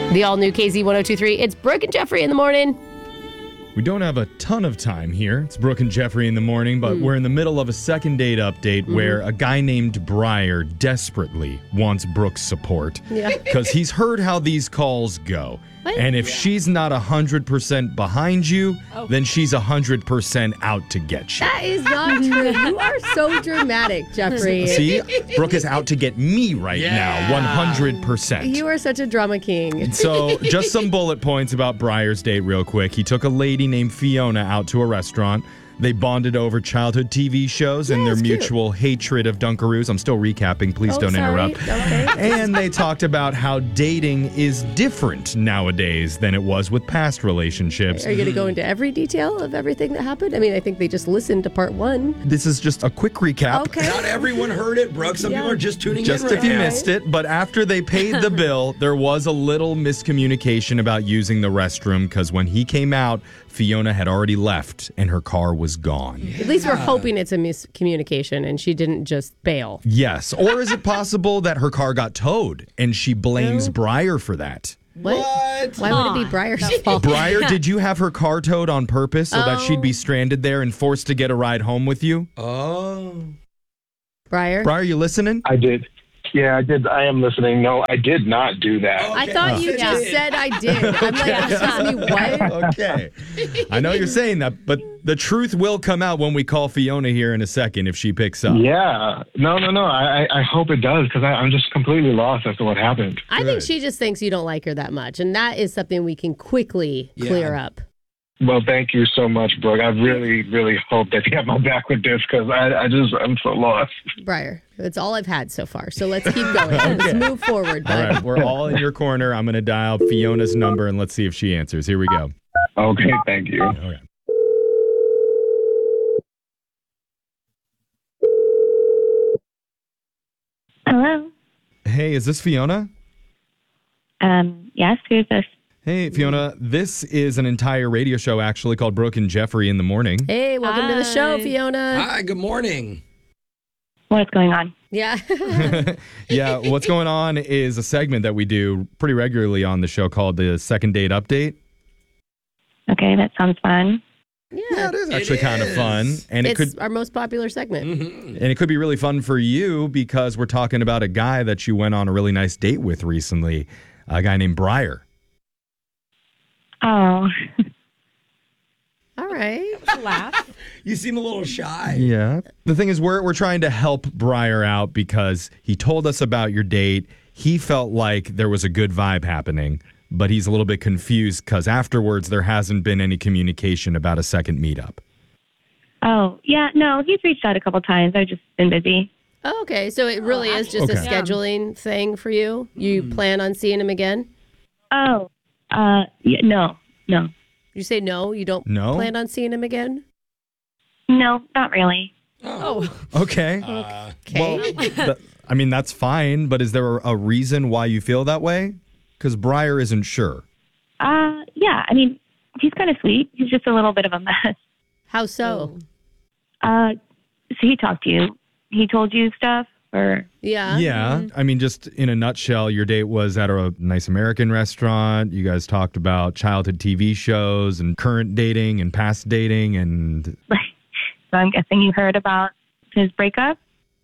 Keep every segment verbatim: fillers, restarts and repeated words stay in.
The all-new K Z one oh two point three. It's Brooke and Jeffrey in the morning. We don't have a ton of time here. It's Brooke and Jeffrey in the morning, but mm. we're in the middle of a second date update mm-hmm. where a guy named Briar desperately wants Brooke's support. Yeah. Because he's heard how these calls go. What? And if yeah. she's not one hundred percent behind you, oh. then she's one hundred percent out to get you. That is not true. You are so dramatic, Jeffrey. See? Brooke is out to get me right yeah. now, one hundred percent. You are such a drama king. So, just some bullet points about Briar's date real quick. He took a lady named Fiona out to a restaurant. They bonded over childhood T V shows yeah, and their mutual cute. hatred of Dunkaroos. I'm still recapping. Please oh, don't sorry. interrupt. Okay. And they talked about how dating is different nowadays than it was with past relationships. Are you going to go into every detail of everything that happened? I mean, I think they just listened to part one. This is just a quick recap. Okay. Not everyone heard it, Brooke. Some yeah. people are just tuning just in Just if right you now. missed it. But after they paid the bill, there was a little miscommunication about using the restroom because when he came out, Fiona had already left and her car was gone. Yeah. At least we're hoping it's a miscommunication and she didn't just bail. Yes. Or is it possible that her car got towed and she blames no. Briar for that? What? what? Why would it be Briar's fault? Briar, did you have her car towed on purpose so oh. that she'd be stranded there and forced to get a ride home with you? Oh. Briar? Briar, you listening? I did. Yeah, I did. I am listening. No, I did not do that. Okay. I thought you just did. said I did. I'm okay. like, excuse me, what? Okay. I know you're saying that, but the truth will come out when we call Fiona here in a second if she picks up. Yeah. No, no, no. I, I hope it does because I'm just completely lost as to what happened. I Good. think she just thinks you don't like her that much, and that is something we can quickly yeah. clear up. Well, thank you so much, Brooke. I really, really hope that you have my back with this because I, I just, I'm so lost. Briar, that's all I've had so far. So let's keep going. okay. Let's move forward, bud. All right, we're all in your corner. I'm going to dial Fiona's number and let's see if she answers. Here we go. Okay, thank you. Okay. Hello. Hey, is this Fiona? Um, yes, who's this? Hey, Fiona, this is an entire radio show actually called Brooke and Jeffrey in the Morning. Hey, welcome Hi. to the show, Fiona. Hi, good morning. What's going on? Yeah. yeah, what's going on is a segment that we do pretty regularly on the show called the Second Date Update. Okay, that sounds fun. Yeah, yeah it is actually it kind is. of fun. And it's it could our most popular segment. Mm-hmm. And it could be really fun for you because we're talking about a guy that you went on a really nice date with recently, a guy named Briar. Oh. All right. Laugh. You seem a little shy. Yeah. The thing is, we're we're trying to help Briar out because he told us about your date. He felt like there was a good vibe happening, but he's a little bit confused because afterwards there hasn't been any communication about a second meetup. Oh, yeah. No, he's reached out a couple times. I've just been busy. Oh, okay. So it really oh, is just okay. a scheduling yeah. thing for you? You mm. plan on seeing him again? Oh. Uh, yeah, no, no. You say no? You don't no? plan on seeing him again? No, not really. Oh. Okay. Uh, okay. Well, th- I mean, that's fine, but is there a reason why you feel that way? Because Briar isn't sure. Uh, yeah, I mean, he's kind of sweet. He's just a little bit of a mess. How so? Uh, so he talked to you. He told you stuff? Or yeah. Yeah. Mm-hmm. I mean, just in a nutshell, your date was at a nice American restaurant. You guys talked about childhood T V shows and current dating and past dating. And so I'm guessing you heard about his breakup?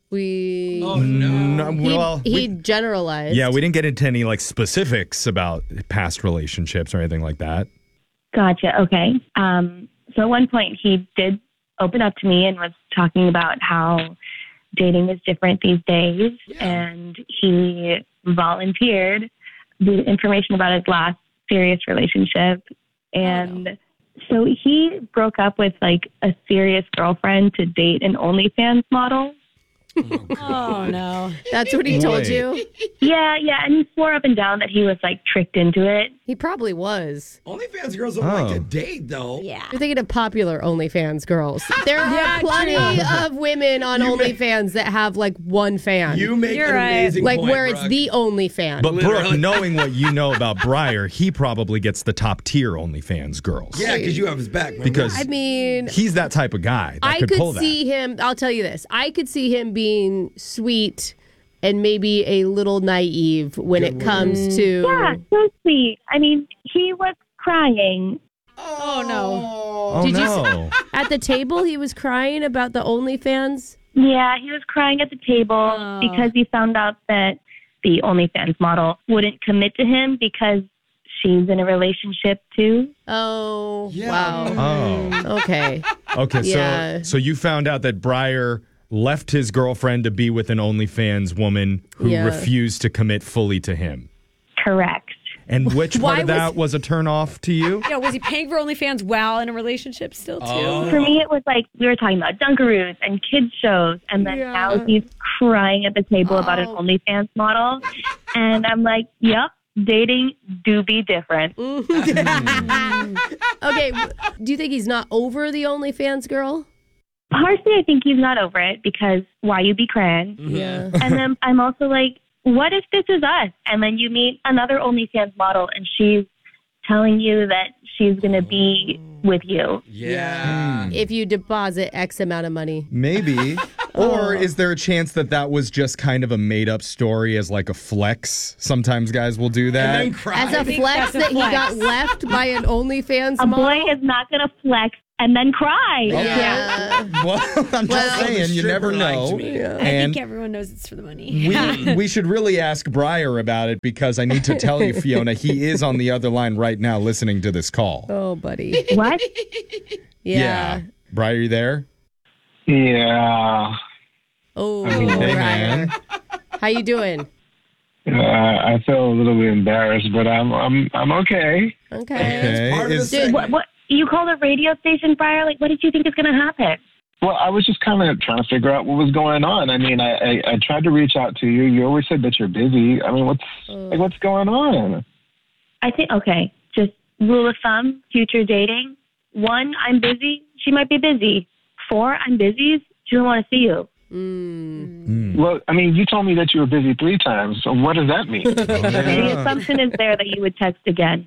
We. Oh, no. no well, he, he we, generalized. Yeah, we didn't get into any like specifics about past relationships or anything like that. Gotcha. Okay. Um, so at one point, he did open up to me and was talking about how dating is different these days, yeah. and he volunteered the information about his last serious relationship. And oh, no. so he broke up with like a serious girlfriend to date an OnlyFans model. Oh, oh no. That's what he Boy. told you? Yeah, yeah. And he swore up and down that he was like tricked into it. He probably was. OnlyFans girls don't oh. like to date, though. Yeah. You're thinking of popular OnlyFans girls. There yeah, are plenty true. of women on you OnlyFans make, that have like one fan. You make You're an right. amazing Like point, where Brooke. it's the only fan. But Literally. Brooke, knowing what you know about Briar, he probably gets the top tier OnlyFans girls. Yeah, because you have his back. Remember? Because I mean, he's that type of guy that I could, could pull that. see him. I'll tell you this. I could see him being sweet and maybe a little naive when Good it comes to. Yeah, so sweet. I mean, he was crying. Oh, no. Oh, Did you no. At the table, he was crying about the OnlyFans? Yeah, he was crying at the table Oh. because he found out that the OnlyFans model wouldn't commit to him because she's in a relationship too. Oh, Yeah. wow. Oh. Okay. Okay, Yeah. so so you found out that Breyer left his girlfriend to be with an OnlyFans woman who Yeah. refused to commit fully to him. Correct. And which Why part of was- that was a turn off to you? Yeah, was he paying for OnlyFans while in a relationship still, too? Oh. For me, it was like we were talking about Dunkaroos and kids shows, and then Yeah. now he's crying at the table about an Oh. OnlyFans model, and I'm like, yep, dating do be different. Okay. Do you think he's not over the OnlyFans girl? Partially, I think he's not over it because why you be crying, Yeah. and then I'm also like, what if this is us? And then you meet another OnlyFans model, and she's telling you that she's going to be with you. Yeah. If you deposit X amount of money. Maybe. Or is there a chance that that was just kind of a made up story as like a flex? Sometimes guys will do that. And then cry. As a think flex that's a that he flex. got left by an OnlyFans A model? boy is not going to flex and then cry. Yeah. Well, I'm just Well, saying, you never stripper liked know. me. I And think everyone knows it's for the money. we, we should really ask Breyer about it because I need to tell you, Fiona, he is on the other line right now listening to this call. Oh, buddy. What? Yeah. Breyer, you there? Yeah. Oh, Hey, Brian. man. How you doing? Uh, I feel a little bit embarrassed, but I'm I'm I'm okay. Okay. Okay. part of the Is- segment. What, what? You called a radio station, Briar? Like, what did you think is going to happen? Well, I was just kind of trying to figure out what was going on. I mean, I, I, I tried to reach out to you. You always said that you're busy. I mean, what's like, what's going on? I think, okay, just rule of thumb, future dating. One, I'm busy. She might be busy. Four, I'm busy. She doesn't want to see you. Mm. Well, I mean, you told me that you were busy three times. So what does that mean? The assumption is there that you would text again.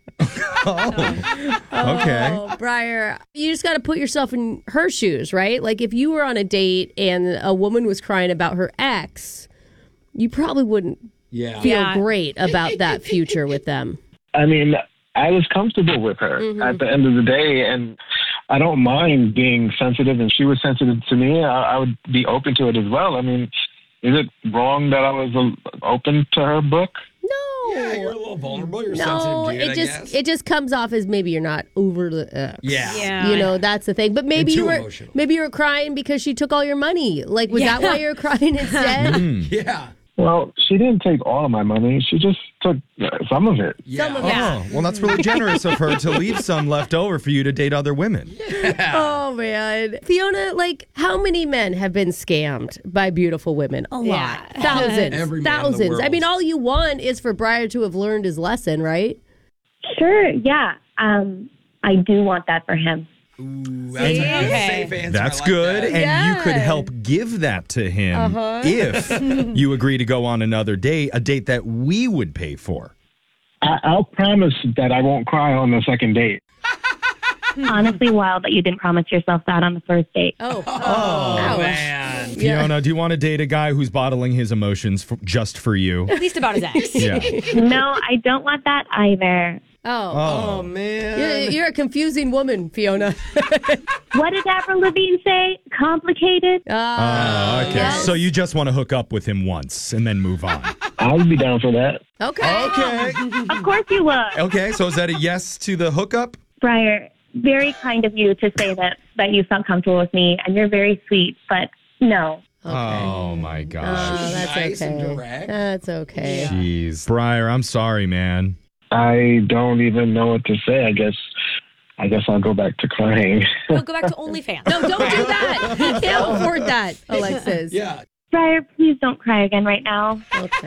Oh, okay. Oh, Briar, you just got to put yourself in her shoes, right? Like if you were on a date and a woman was crying about her ex, you probably wouldn't Yeah. feel Yeah. great about that future with them. I mean, I was comfortable with her Mhm. at the end of the day, and I don't mind being sensitive, and she was sensitive to me. I, I would be open to it as well. I mean, is it wrong that I was uh, open to her book? No. Yeah, you're a little vulnerable. You're No, sensitive, dude, it I just guess. it just comes off as maybe you're not over the ex. Yeah. Yeah. You know, that's the thing. But maybe And you too were emotional. maybe you were crying because she took all your money. Like was Yeah. that why you're crying instead? Hmm. Yeah. Well, she didn't take all of my money. She just took uh, some of it. Yeah. Some of Oh, well, that's really generous of her to leave some left over for you to date other women. Oh man. Fiona, like how many men have been scammed by beautiful women? A lot. Yeah. Thousands. Every man in the Thousands. I world. mean, all you want is for Briar to have learned his lesson, right? Sure, yeah. Um, I do want that for him. Ooh, that's a good Okay. safe answer. That's I like good. that. And you could Yeah. help give that to him Uh-huh. if you agree to go on another date, a date that we would pay for. I, I'll promise that I won't cry on the second date. Honestly, wild that you didn't promise yourself that on the first date. Oh. Oh, Ouch. Man. Fiona, do you want to date a guy who's bottling his emotions for, just for you? At least about his ex. Yeah. No, I don't want that either. Oh. Oh, man. You're, you're a confusing woman, Fiona. What did Avril Lavigne say? Complicated? Ah, Oh, okay. yes. So you just want to hook up with him once and then move on. I would be down for that. Okay. Okay. Of course you would. Okay. So is that a yes to the hookup? Briar, very kind of you to say that, that you felt comfortable with me, and you're very sweet, but no. Oh, my Oh, gosh. that's Nice and okay. direct. That's okay. Jeez. Briar, I'm sorry, man. I don't even know what to say. I guess I guess I'll go back to crying. We'll go back to OnlyFans. No, don't do that. You can't afford that, Alexis. Yeah. Briar, please don't cry again right now. Okay.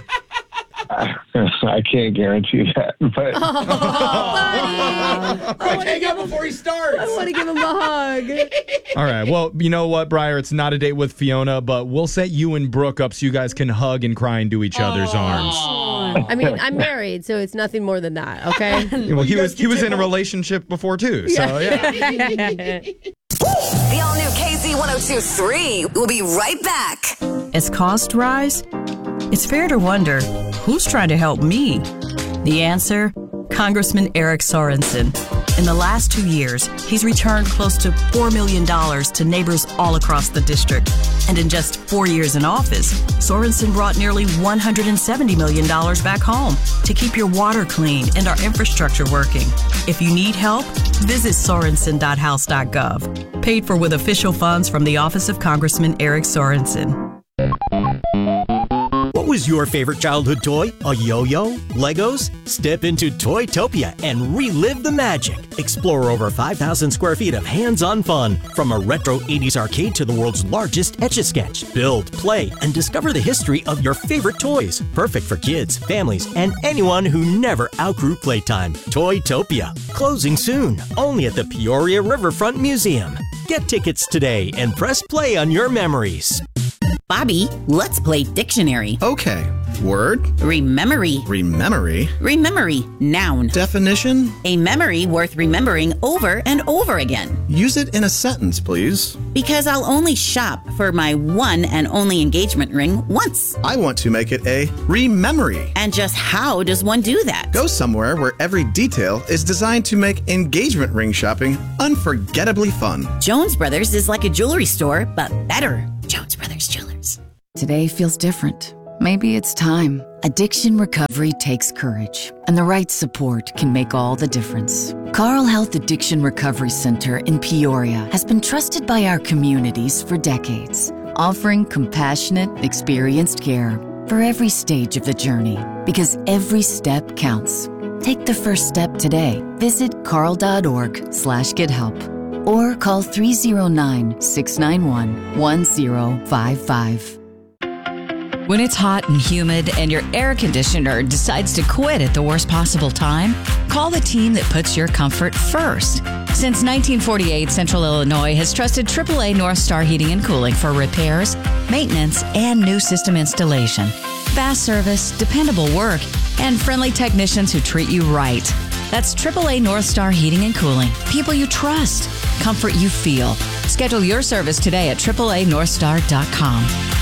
I can't guarantee that, but Oh, buddy. I can't go before he starts. I want to give him a hug. All right. Well, you know what, Briar? It's not a date with Fiona, but we'll set you and Brooke up so you guys can hug and cry into each other's arms. I mean, I'm married, so it's nothing more than that, okay? Well, he you was guys he can was take in a home. relationship before too. So yeah. The all new K Z one oh two point three. We'll be right back. As costs rise, it's fair to wonder, who's trying to help me? The answer? Congressman Eric Sorensen. In the last two years, he's returned close to four million dollars to neighbors all across the district. And in just four years in office, Sorensen brought nearly one hundred seventy million dollars back home to keep your water clean and our infrastructure working. If you need help, visit sorensen dot house dot gov. Paid for with official funds from the Office of Congressman Eric Sorensen. What was your favorite childhood toy? A yo-yo? Legos? Step into Toytopia and relive the magic. Explore over five thousand square feet of hands-on fun, from a retro eighties arcade to the world's largest Etch-a-Sketch. Build, play, and discover the history of your favorite toys. Perfect for kids, families, and anyone who never outgrew playtime. Toytopia. Closing soon. Only at the Peoria Riverfront Museum. Get tickets today and press play on your memories. Bobby, let's play dictionary. Okay. Word. Rememory. Rememory. Rememory. Noun. Definition. A memory worth remembering over and over again. Use it in a sentence, please. Because I'll only shop for my one and only engagement ring once. I want to make it a rememory. And just how does one do that? Go somewhere where every detail is designed to make engagement ring shopping unforgettably fun. Jones Brothers is like a jewelry store, but better. Jones Brothers Jewelers. Today feels different. Maybe it's time. Addiction recovery takes courage, and the right support can make all the difference. Carle Health Addiction Recovery Center in Peoria has been trusted by our communities for decades, offering compassionate, experienced care for every stage of the journey, because every step counts. Take the first step today. Visit carle.org slash get help or call three oh nine, six nine one, one oh five five. When it's hot and humid and your air conditioner decides to quit at the worst possible time, call the team that puts your comfort first. Since nineteen forty-eight, Central Illinois has trusted triple A North Star Heating and Cooling for repairs, maintenance, and new system installation. Fast service, dependable work, and friendly technicians who treat you right. That's triple A North Star Heating and Cooling. People you trust, comfort you feel. Schedule your service today at triple A north star dot com.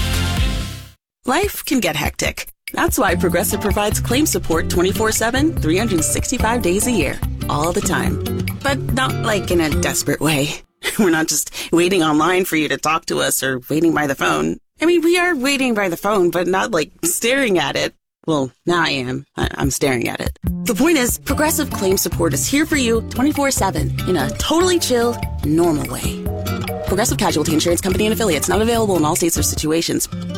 Life can get hectic. That's why Progressive provides claim support twenty-four seven, three hundred sixty-five days a year, all the time. But not like in a desperate way. We're not just waiting online for you to talk to us or waiting by the phone. I mean, we are waiting by the phone, but not like staring at it. Well, now I am. I- I'm staring at it. The point is, Progressive Claim Support is here for you twenty-four seven in a totally chill, normal way. Progressive Casualty Insurance Company and Affiliates, not available in all states or situations.